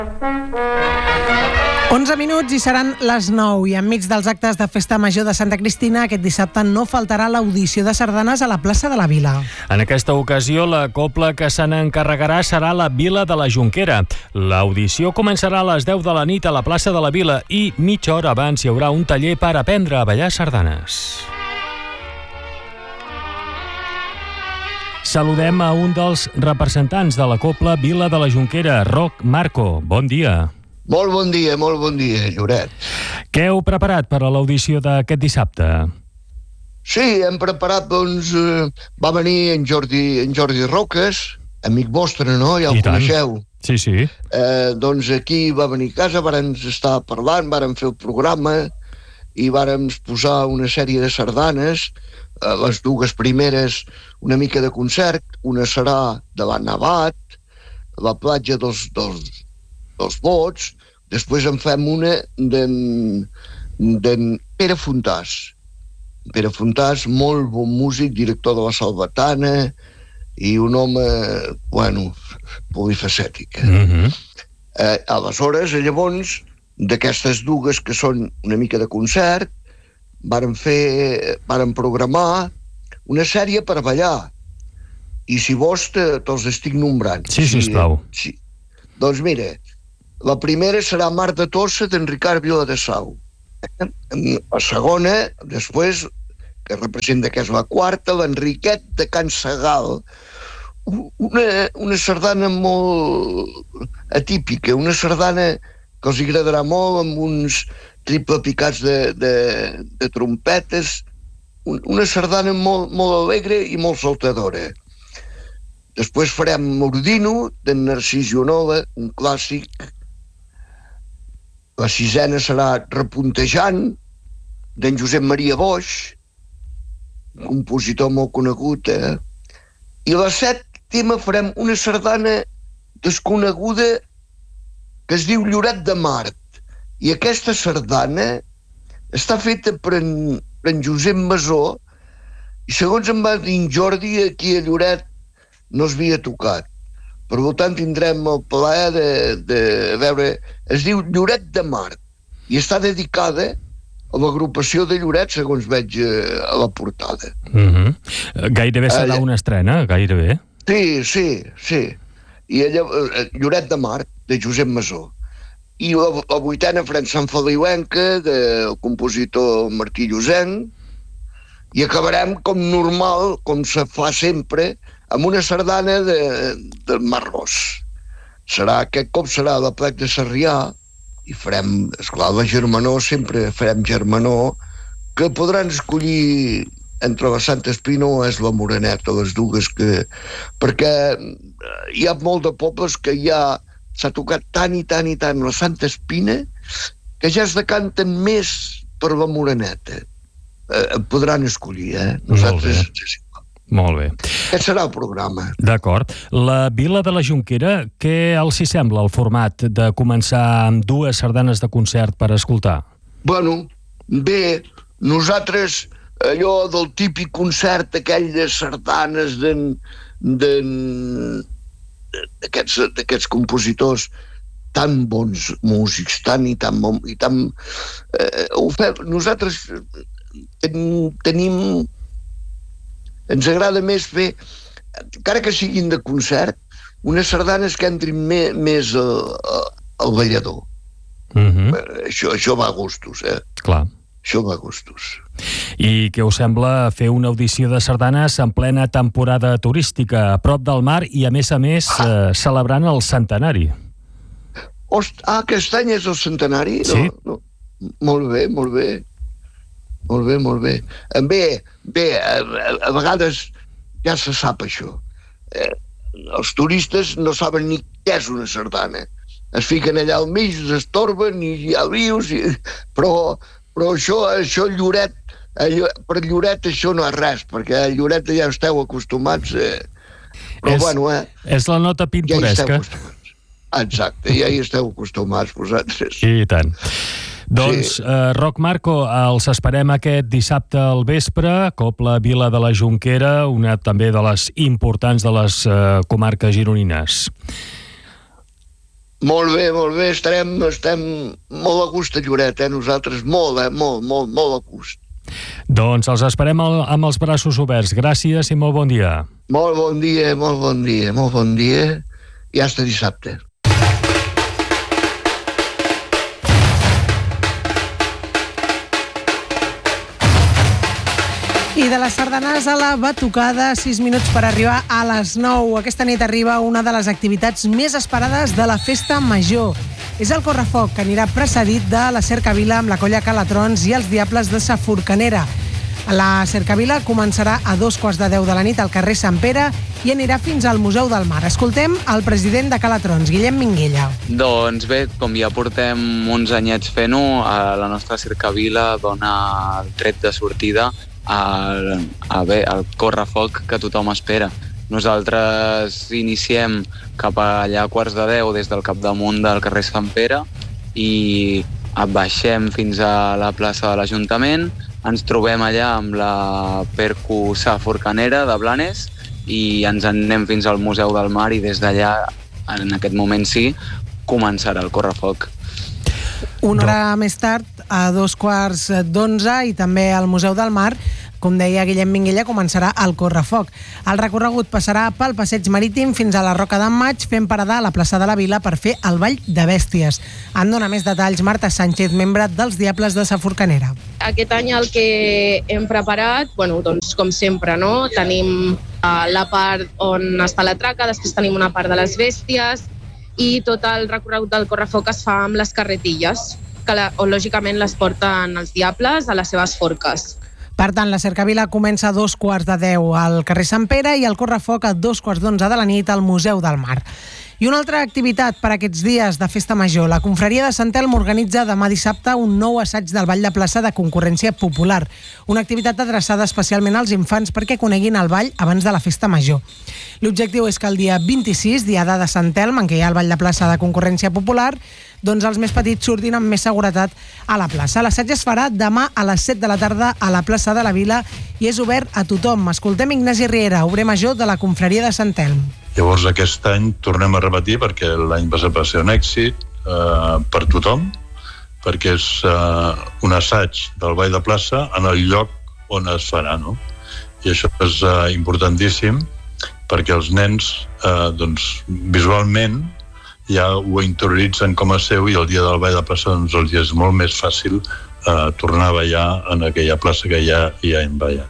11 minuts i seran les 9 i enmig dels actes de Festa Major de Santa Cristina aquest dissabte no faltarà l'audició de sardanes a la plaça de la Vila. En aquesta ocasió la cobla que se n'encarregarà serà la Vila de la Jonquera. L'audició començarà a les 10 de la nit a la plaça de la Vila i mitja hora abans hi haurà un taller per aprendre a ballar sardanes. Saludem a un dels representants de la cobla Vila de la Jonquera, Roc Marco. Bon dia. Molt bon dia, Lloret. Què heu preparat per a l'audició d'aquest dissabte? Sí, hem preparat, doncs, va venir en Jordi Roques, amic vostre, no? Ja el coneixeu. Sí. Doncs aquí va venir a casa, vàrem estar parlant, vàrem fer el programa i vàrem posar una sèrie de sardanes, les dues primeres una mica de concert, una serà davant Abat, la platja dels Bots, després en fem una d'en Pere Fontàs. Pere Fontàs, molt bon músic, director de la Salvatana i un home, polifacètic. Aleshores, llavors, d'aquestes dues que són una mica de concert, vàrem programar una sèrie per ballar. I si vols, te'ls estic nombrant. Sí, sisplau. Sí. Doncs mira, la primera serà Mar de Tossa d'en Ricard Viladesau. La segona, després, que representa que és la quarta, l'Enriquet de Can Segal. Una sardana molt atípica, una sardana que els agradarà molt, amb uns triple picats de trompetes, una sardana molt, molt alegre i molt saltadora. Després farem Mordino, d'en Narcís Jonola, un clàssic. La sisena serà Repuntejant, d'en Josep Maria Boix, un compositor molt conegut. I la sèptima farem una sardana desconeguda que es diu Lloret de Mart. I aquesta sardana està feta per en Josep Masó i segons em va dir en Jordi, aquí a Lloret no s'havia tocat. Per tant, tindrem el plaer de veure... Es diu Lloret de Mart i està dedicada a l'agrupació de Lloret, segons veig a la portada. Gairebé serà una estrena, gairebé. Sí. I Lloret de Mart, de Josep Masó. I la vuitena farem Sant Feliuenca, del compositor Martí Llosenc, i acabarem com normal, com se fa sempre, amb una sardana del Marrós. Aquest cop serà a la Plec de Sarrià i farem, esclar, la Germanor, sempre farem Germanor, que podran escollir entre la Santa Espina o és la Moreneta, les dues perquè hi ha molt de pobles que ja s'ha tocat tant i tant la Santa Espina que ja es decanten més per la Moreneta. Podran escollir, Nosaltres... Molt bé. Aquest serà el programa. D'acord. La Vila de la Jonquera, què els hi sembla el format de començar amb dues sardanes de concert per escoltar? Bé, nosaltres, allò del típic concert, aquell de sardanes d'aquests compositors tan bons músics, nosaltres tenim... Ens agrada més fer, encara que siguin de concert, unes sardanes que entrin més al ballador. Això va a gustos, Clar. Això va a gustos. I què us sembla fer una audició de sardanes en plena temporada turística, a prop del mar i, a més, celebrant el centenari? Aquest any és el centenari? Sí. No. Molt bé. Bé, a vegades ja se sap això. Els turistes no saben ni què és una sardana. Es fiquen allà al mig, s'estorben i hi ha lius, però això Lloret, per Lloret això no és res, perquè a Lloret ja esteu acostumats. És la nota pintoresca. Exacte, ja hi esteu acostumats vosaltres. I tant. Doncs, Roc Marco, els esperem aquest dissabte al vespre, Cobla Vila de la Jonquera, una també de les importants de les comarques gironines. Molt bé, estem molt a gust a Lloret, nosaltres, molt a gust. Doncs els esperem amb els braços oberts. Gràcies i molt bon dia. Molt bon dia, i hasta dissabte. I de les sardanes a la batucada, 6 minuts per arribar a les 9. Aquesta nit arriba una de les activitats més esperades de la Festa Major. És el correfoc, que anirà precedit de la cercavila amb la colla Calatrons i els Diables de Sa Forcanera. La cercavila començarà a 2:15 de la nit al carrer Sant Pere i anirà fins al Museu del Mar. Escoltem el president de Calatrons, Guillem Minguella. Doncs bé, com ja portem uns anyets fent-ho, la nostra cercavila dona el tret de sortida al correfoc que tothom espera. Nosaltres iniciem cap allà a 9:15 des del capdamunt del carrer Sant Pere i baixem fins a la plaça de l'Ajuntament, ens trobem allà amb la Percu Sa Forcanera de Blanes i ens en anem fins al Museu del Mar i des d'allà, en aquest moment sí, començarà el correfoc. Una hora més tard, a 11:15 i també al Museu del Mar, com deia Guillem Minguella, començarà el correfoc. El recorregut passarà pel passeig marítim fins a la Roca d'en Maig, fent parada a la plaça de la Vila per fer el Ball de Bèsties. En dona més detalls Marta Sánchez, membre dels Diables de Sa Forcanera. Aquest any el que hem preparat, doncs com sempre, no? Tenim la part on està la traca, després tenim una part de les bèsties i tot el recorregut del correfoc es fa amb les carretilles, que lògicament les porten els Diables a les seves forques. Per tant, la cercavila comença a 9:15 al carrer Sant Pere i el correfoc a 2:11 de la nit al Museu del Mar. I una altra activitat per aquests dies de Festa Major. La confraria de Sant Elm organitza demà dissabte un nou assaig del ball de plaça de concurrència popular. Una activitat adreçada especialment als infants perquè coneguin el ball abans de la Festa Major. L'objectiu és que el dia 26, diada de Sant Elm, en què hi ha el ball de plaça de concurrència popular, doncs els més petits surtin amb més seguretat a la plaça. L'assaig es farà demà a les 7 de la tarda a la plaça de la Vila i és obert a tothom. Escoltem Ignasi Riera, obrer major de la confraria de Sant Elm. Llavors aquest any tornem a repetir perquè l'any passat va ser un èxit per tothom, perquè és un assaig del ball de plaça en el lloc on es farà, no? I això és importantíssim perquè els nens visualment ja ho interioritzen com a seu i el dia del ball de plaça doncs els és molt més fàcil tornar a ballar en aquella plaça que ja hem ballat.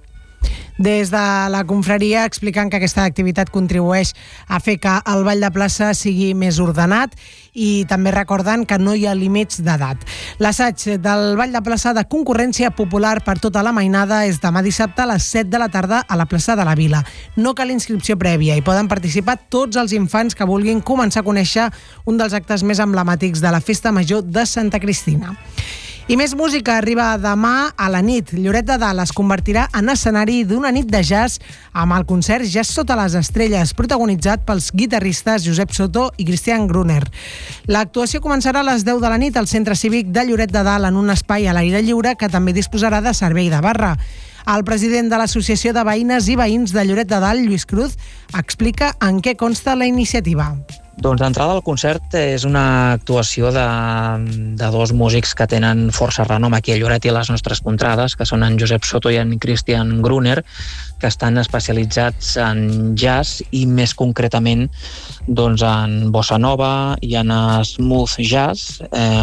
Des de la confraria expliquen que aquesta activitat contribueix a fer que el ball de plaça sigui més ordenat i també recorden que no hi ha límits d'edat. L'assaig del ball de plaça de concurrència popular per tota la mainada és demà dissabte a les 7 de la tarda a la plaça de la Vila. No cal inscripció prèvia i poden participar tots els infants que vulguin començar a conèixer un dels actes més emblemàtics de la Festa Major de Santa Cristina. I més música arriba demà a la nit. Lloret de Dalt es convertirà en escenari d'una nit de jazz amb el concert Jazz sota les estrelles, protagonitzat pels guitarristes Josep Soto i Christian Gruner. L'actuació començarà a les 10 de la nit al Centre Cívic de Lloret de Dalt en un espai a l'aire lliure que també disposarà de servei de barra. El president de l'Associació de Veïnes i Veïns de Lloret de Dalt, Lluís Cruz, explica en què consta la iniciativa. Doncs d'entrada el concert és una actuació de dos músics que tenen força renom aquí a Lloret i a les nostres contrades, que són en Josep Soto i en Christian Gruner, que estan especialitzats en jazz i més concretament doncs, en bossa nova i en smooth jazz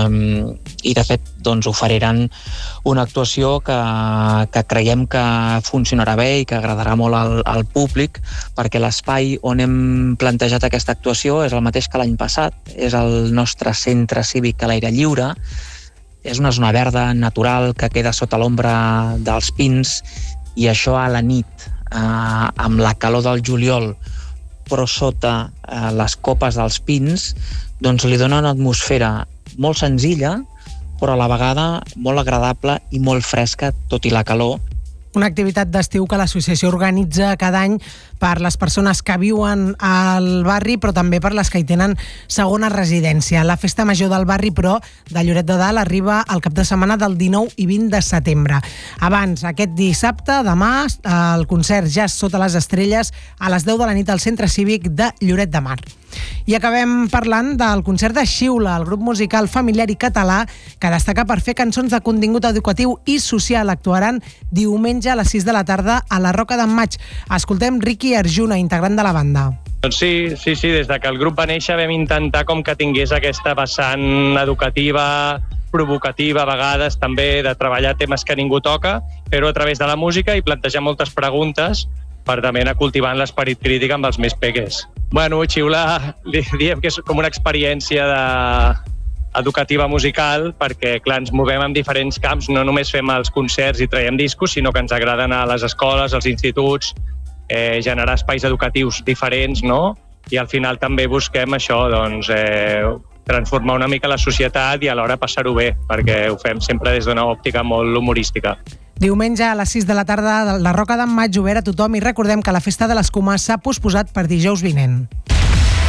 i de fet doncs, oferiran una actuació que creiem que funcionarà bé i que agradarà molt al públic perquè l'espai on hem plantejat aquesta actuació és el mateix que l'any passat, és el nostre centre cívic a l'aire lliure, és una zona verda natural que queda sota l'ombra dels pins i això a la nit, amb la calor del juliol, però sota les copes dels pins, doncs li dona una atmosfera molt senzilla, però a la vegada molt agradable i molt fresca, tot i la calor. Una activitat d'estiu que l'associació organitza cada any per les persones que viuen al barri, però també per les que hi tenen segona residència. La Festa Major del barri, però, de Lloret de Dalt arriba al cap de setmana del 19 i 20 de setembre. Abans, aquest dissabte, demà, el concert Jazz sota les estrelles a les 10 de la nit al Centre Cívic de Lloret de Mar. I acabem parlant del concert de Xiula, el grup musical familiar i català que destaca per fer cançons de contingut educatiu i social. Actuaran diumenge a les 6 de la tarda a la Roca d'en Maig. Escoltem Ricky Arjuna, integrant de la banda. Doncs sí, des de que el grup va néixer vam intentar com que tingués aquesta vessant educativa, provocativa a vegades també, de treballar temes que ningú toca, però a través de la música i plantejar moltes preguntes per també anar cultivant l'esperit crític amb els més peques. Bueno, Xiula diem que és com una experiència educativa musical perquè, clar, ens movem en diferents camps, no només fem els concerts i traiem discos, sinó que ens agrada anar a les escoles, als instituts, generar espais educatius diferents, no? I al final també busquem això, doncs, transformar una mica la societat i alhora passar-ho bé, perquè ho fem sempre des d'una òptica molt humorística. Diumenge a les 6 de la tarda, la Roca d'en Maig, obert a tothom, i recordem que la Festa de l'Escuma s'ha posposat per dijous vinent.